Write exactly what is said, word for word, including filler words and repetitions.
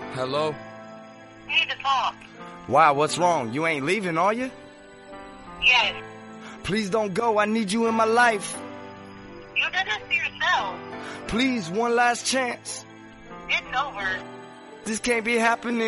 Hello? We need to talk. Why, what's wrong? You ain't leaving, are you? Yes. Please don't go. I need you in my life. You did this to yourself. Please, one last chance. It's over. This can't be happening.